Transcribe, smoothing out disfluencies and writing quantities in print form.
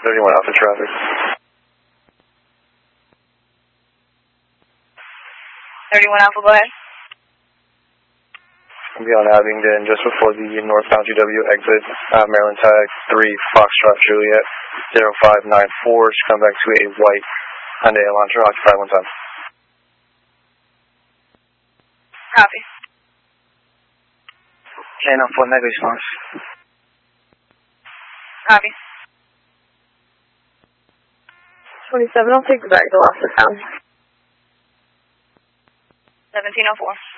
31 Alpha traffic. Alpha, go ahead. I'll be on Abingdon just before the northbound GW exit, Maryland tag 3 Foxtrot Juliet 0594. Should come back to a white Hyundai Elantra, occupied 1 time. Copy. Channel 4 negative response. Copy. 27, I'll take the back door off the sound. 1704.